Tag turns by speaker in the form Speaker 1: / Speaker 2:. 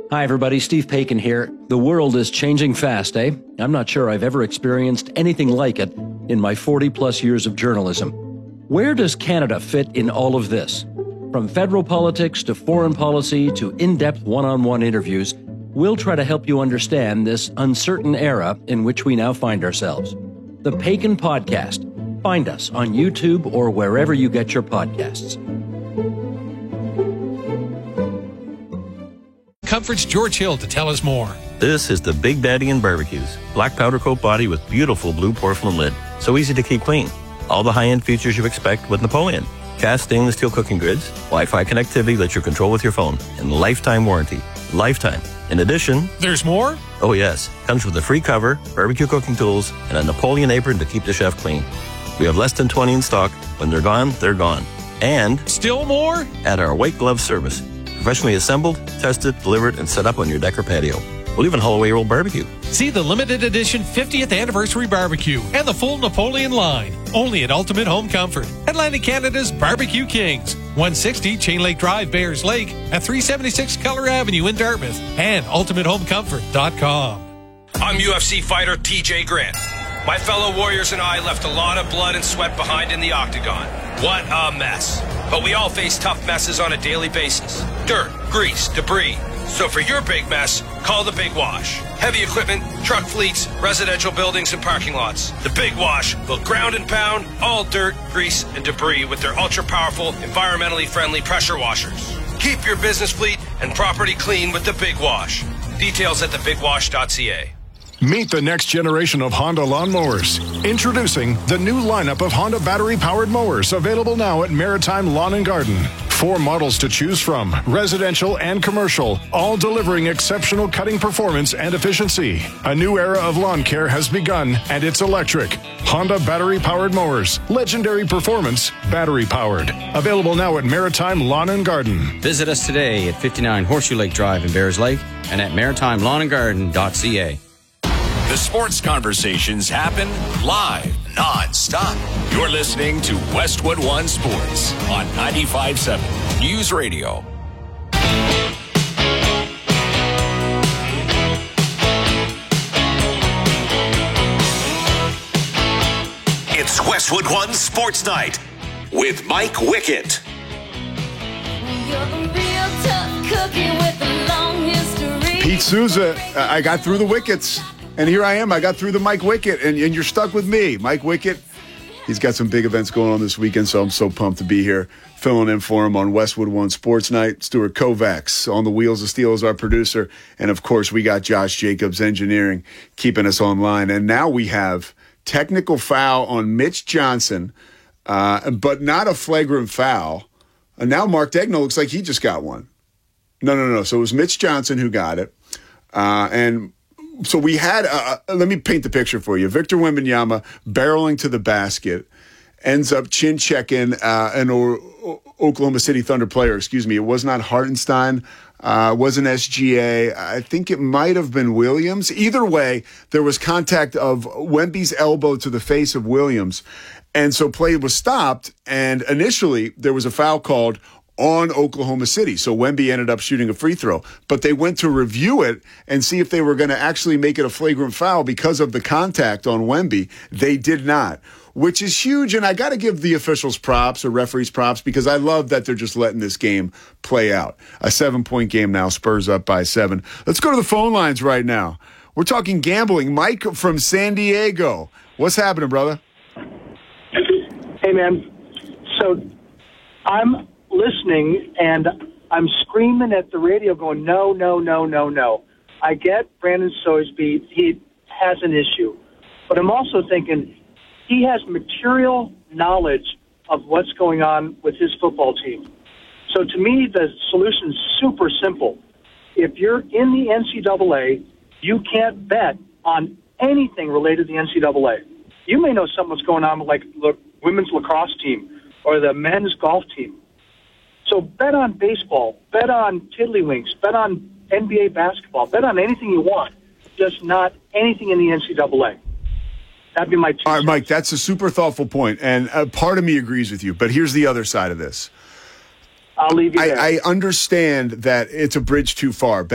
Speaker 1: Hi, everybody. Steve Paikin here. The world is changing fast, eh? I'm not sure I've ever experienced anything like it in my 40-plus years of journalism. Where does Canada fit in all of this? From federal politics to foreign policy to in-depth one-on-one interviews, we'll try to help you understand this uncertain era in which we now find ourselves. The Paikin Podcast. Find us on YouTube or wherever you get your podcasts.
Speaker 2: Comfort's George Hill to tell us more.
Speaker 3: This is the Big Daddy in Barbecues. Black powder coat body with beautiful blue porcelain lid. So easy to keep clean. All the high-end features you expect with Napoleon. Cast stainless steel cooking grids, Wi-Fi connectivity lets you control with your phone, and lifetime warranty. Lifetime. In addition...
Speaker 2: There's more?
Speaker 3: Oh yes. Comes with a free cover, barbecue cooking tools, and a Napoleon apron to keep the chef clean. We have less than 20 in stock. When they're gone, they're gone. And...
Speaker 2: Still more?
Speaker 3: At our white glove service. Professionally assembled, tested, delivered, and set up on your deck or patio. We'll even haul away your old barbecue.
Speaker 2: See the limited edition 50th anniversary barbecue and the full Napoleon line. Only at Ultimate Home Comfort. Atlantic Canada's Barbecue Kings. 160 Chain Lake Drive, Bayers Lake. At 376 Keller Avenue in Dartmouth. And UltimateHomeComfort.com.
Speaker 4: I'm UFC fighter TJ Grant. My fellow warriors and I left a lot of blood and sweat behind in the octagon. What a mess. But we all face tough messes on a daily basis. Dirt, grease, debris. So for your big mess, call the Big Wash. Heavy equipment, truck fleets, residential buildings, and parking lots. The Big Wash will ground and pound all dirt, grease, and debris with their ultra-powerful, environmentally friendly pressure washers. Keep your business fleet and property clean with the Big Wash. Details at thebigwash.ca.
Speaker 5: Meet the next generation of Honda lawnmowers. Introducing the new lineup of Honda battery-powered mowers, available now at Maritime Lawn and Garden. 4 models to choose from, residential and commercial, all delivering exceptional cutting performance and efficiency. A new era of lawn care has begun, and it's electric. Honda battery-powered mowers. Legendary performance, battery-powered. Available now at Maritime Lawn and Garden.
Speaker 6: Visit us today at 59 Horseshoe Lake Drive in Bayers Lake and at maritimelawnandgarden.ca.
Speaker 7: The sports conversations happen live, non-stop. You're listening to Westwood One Sports on 95.7 News Radio. It's Westwood One Sports Night with Mike Wickett.
Speaker 8: Pete Souza, I got through the wickets. And here I am. I got through the Mike Wickett, and you're stuck with me. Mike Wickett, he's got some big events going on this weekend, so I'm so pumped to be here filling in for him on Westwood One Sports Night. Stuart Kovacs on the wheels of steel is our producer. And, of course, we got Josh Jacobs Engineering keeping us online. And now we have technical foul on Mitch Johnson, but not a flagrant foul. And now Mark Daigneault looks like he just got one. No. So it was Mitch Johnson who got it. So we had, let me paint the picture for you. Victor Wembanyama barreling to the basket, ends up chin checking an Oklahoma City Thunder player. Excuse me. It was not Hartenstein. Wasn't SGA. I think it might have been Williams. Either way, there was contact of Wemby's elbow to the face of Williams. And so play was stopped. And initially there was a foul called on Oklahoma City. So Wemby ended up shooting a free throw. But they went to review it and see if they were going to actually make it a flagrant foul because of the contact on Wemby. They did not, which is huge. And I got to give the officials props or referees props because I love that they're just letting this game play out. A 7-point game now, Spurs up by 7. Let's go to the phone lines right now. We're talking gambling. Mike from San Diego. What's happening, brother?
Speaker 9: Hey, man. So I'm listening, and I'm screaming at the radio going, no. I get Brandon Soisby. He has an issue. But I'm also thinking he has material knowledge of what's going on with his football team. So to me, the solution is super simple. If you're in the NCAA, you can't bet on anything related to the NCAA. You may know something what's going on with, like, the women's lacrosse team or the men's golf team. So bet on baseball, bet on tiddlywinks, bet on NBA basketball, bet on anything you want, just not anything in the NCAA. That'd be my 2 cents.
Speaker 8: All right, Mike, that's a super thoughtful point, and part of me agrees with you, but here's the other side of this.
Speaker 9: I'll leave you there.
Speaker 8: I understand that it's a bridge too far.